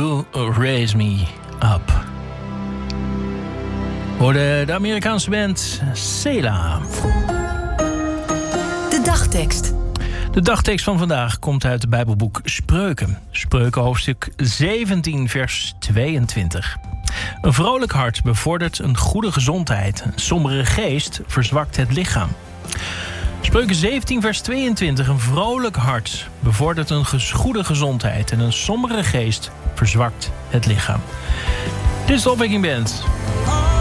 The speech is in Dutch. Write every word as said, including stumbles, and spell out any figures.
You Raise Me Up. Hoorde de Amerikaanse band Selah. De dagtekst. De dagtekst van vandaag komt uit het Bijbelboek Spreuken. Spreuken hoofdstuk zeventien, vers tweeëntwintig. Een vrolijk hart bevordert een goede gezondheid. Een sombere geest verzwakt het lichaam. Spreuken zeventien, vers tweeëntwintig. Een vrolijk hart bevordert een goede gezondheid. En een sombere geest verzwakt het lichaam. Dit is de Opwekking Band.